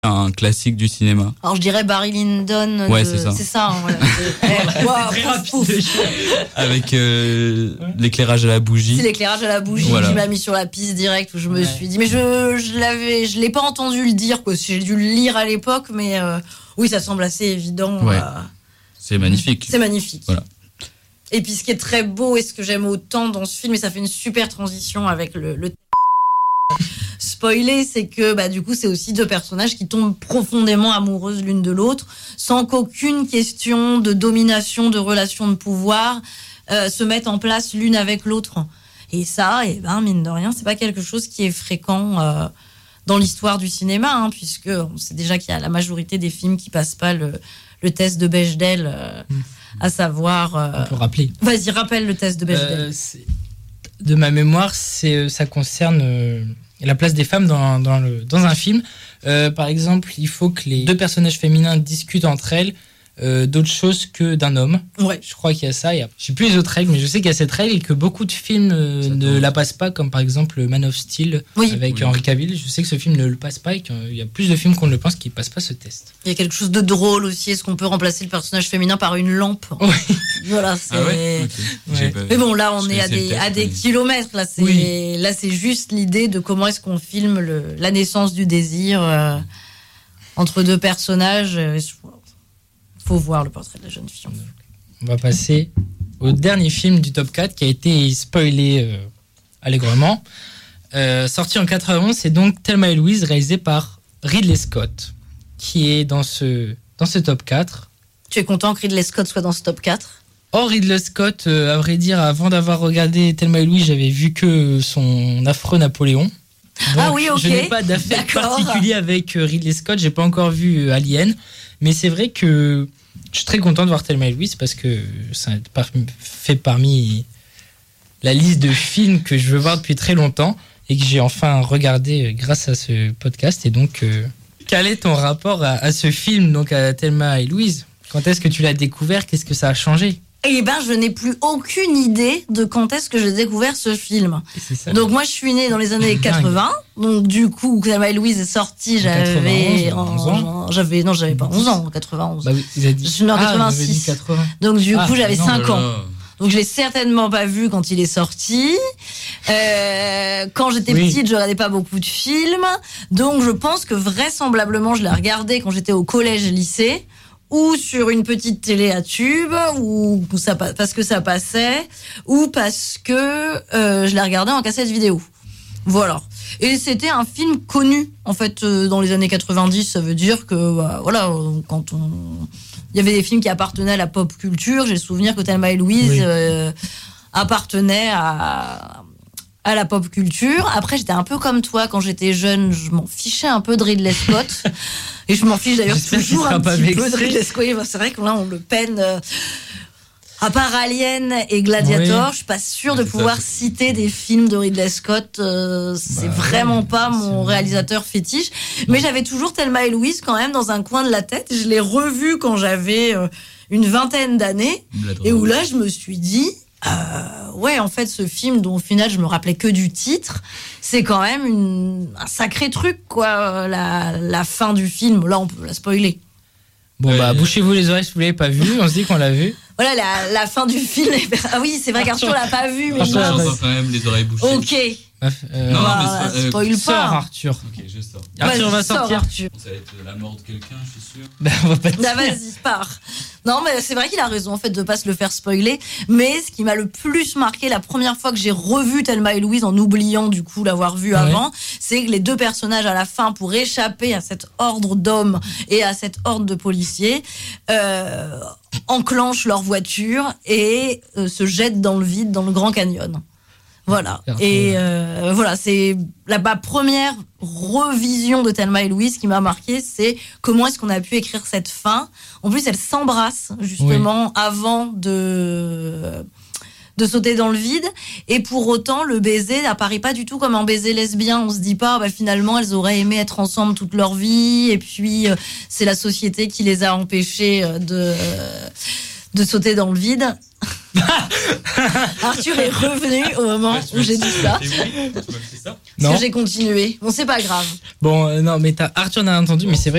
un classique du cinéma. Alors je dirais Barry Lyndon. Ouais, c'est ça. C'est ça. Hein, voilà. Très rapide. Avec l'éclairage à la bougie. C'est l'éclairage à la bougie qui m'a mis sur la piste directe où je me suis dit, mais je l'ai pas entendu le dire, quoi. J'ai dû le lire à l'époque, mais oui, ça semble assez évident. Ouais. C'est magnifique. C'est magnifique. Voilà. Et puis ce qui est très beau et ce que j'aime autant dans ce film, et ça fait une super transition avec le spoiler, c'est que du coup c'est aussi deux personnages qui tombent profondément amoureuses l'une de l'autre sans qu'aucune question de domination, de relation de pouvoir se mette en place l'une avec l'autre. Et ça, mine de rien, c'est pas quelque chose qui est fréquent dans l'histoire du cinéma, hein, puisque on sait déjà qu'il y a la majorité des films qui passent pas le test de Bechdel, à savoir. On peut rappeler. Vas-y, rappelle le test de Bechdel. De ma mémoire, ça concerne la place des femmes dans un film. Par exemple, il faut que les deux personnages féminins discutent entre elles d'autre chose que d'un homme. Ouais. Je crois qu'il y a ça. Je sais plus les autres règles, mais je sais qu'il y a cette règle et que beaucoup de films ne la passent pas, comme par exemple Man of Steel avec Henry Cavill. Je sais que ce film ne le passe pas et qu'il y a plus de films qu'on ne le pense qui ne passent pas ce test. Il y a quelque chose de drôle aussi. Est-ce qu'on peut remplacer le personnage féminin par une lampe ? Oui. Voilà, c'est... Ah ouais, okay. Ouais. Mais bon, là, on est à des kilomètres. Là, c'est juste l'idée de comment est-ce qu'on filme la naissance du désir entre deux personnages. Faut voir le portrait de la jeune fille. On va passer au dernier film du top 4 qui a été spoilé allègrement. Sorti en 91, c'est donc Thelma et Louise, réalisé par Ridley Scott, qui est dans ce top 4. Tu es content que Ridley Scott soit dans ce top 4 ? Oh, Ridley Scott, à vrai dire, avant d'avoir regardé Thelma et Louise, j'avais vu que son affreux Napoléon. Donc, oui, ok. Je n'ai pas d'affaire particulier avec Ridley Scott, j'ai pas encore vu Alien, mais c'est vrai que je suis très content de voir Thelma et Louise parce que ça fait parmi la liste de films que je veux voir depuis très longtemps et que j'ai enfin regardé grâce à ce podcast. Et donc, quel est ton rapport à ce film, donc à Thelma et Louise ? Quand est-ce que tu l'as découvert ? Qu'est-ce que ça a changé ? Je n'ai plus aucune idée de quand est-ce que j'ai découvert ce film. Donc moi, je suis née dans les années 80. Donc du coup, Thelma et Louise est sortie, j'avais 11 ans. Non, j'avais pas 11 ans, en 91. Vous avez dit... Je suis née en 86. 80. Donc du coup, j'avais 5 ans. Donc je l'ai certainement pas vu quand il est sorti. Quand j'étais petite, je regardais pas beaucoup de films. Donc je pense que vraisemblablement, je l'ai regardé quand j'étais au collège-lycée. Ou sur une petite télé à tube, ou parce que ça passait, ou parce que je l'ai regardé en cassette vidéo. Voilà. Et c'était un film connu, en fait, dans les années 90. Ça veut dire que, il y avait des films qui appartenaient à la pop culture. J'ai le souvenir que Thelma et Louise appartenaient à la pop culture. Après, j'étais un peu comme toi. Quand j'étais jeune, je m'en fichais un peu de Ridley Scott. Et je m'en fiche d'ailleurs toujours un petit peu de Ridley Scott. C'est vrai que là, on le peine. À part Alien et Gladiator, je suis pas sûre de pouvoir citer des films de Ridley Scott. C'est vraiment pas mon réalisateur fétiche. Mais j'avais toujours Thelma et Louise quand même dans un coin de la tête. Je l'ai revu quand j'avais une vingtaine d'années. Et où là, je me suis dit... en fait, ce film dont au final je me rappelais que du titre, c'est quand même un sacré truc, quoi. La fin du film, là on peut la spoiler. Bon bouchez-vous les oreilles si vous l'avez pas vu. On se dit qu'on l'a vu. Voilà la fin du film. Ah oui, c'est vrai qu'Arthur l'a pas vu, mais j'entends quand même les oreilles bouchées. Ok. Non, mais spoil pas. Arthur. Ok, je sors. Arthur va sortir. Arthur. Ça va être la mort de quelqu'un, je suis sûr. On va pas te dire. Vas-y, pars. Non, mais c'est vrai qu'il a raison en fait de pas se le faire spoiler. Mais ce qui m'a le plus marqué la première fois que j'ai revu Thelma et Louise en oubliant du coup l'avoir vu avant, c'est que les deux personnages à la fin, pour échapper à cette horde d'hommes et à cette horde de policiers, enclenchent leur voiture et se jettent dans le vide, dans le Grand Canyon. Voilà. Et voilà, c'est ma première revision de Thelma et Louise qui m'a marqué, c'est comment est-ce qu'on a pu écrire cette fin. En plus, elles s'embrassent justement avant de sauter dans le vide. Et pour autant, le baiser n'apparaît pas du tout comme un baiser lesbien. On se dit pas, finalement, elles auraient aimé être ensemble toute leur vie. Et puis, c'est la société qui les a empêchées de sauter dans le vide. Arthur est revenu au moment où j'ai dit ça. C'est ça. Non. Parce que j'ai continué. Bon, c'est pas grave. Bon, non, mais Arthur n'a entendu, mais c'est vrai